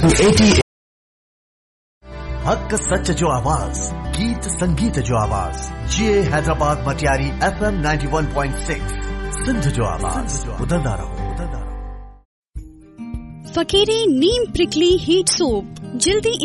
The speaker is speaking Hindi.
WAT हक सच जो आवाज, गीत संगीत जो आवाज, ये हैदराबाद मटियारी FM 91.6 सिंध जो आवाज, उदंदा रहो। फकीरी नीम प्रिकली हीट सोप, जल्दी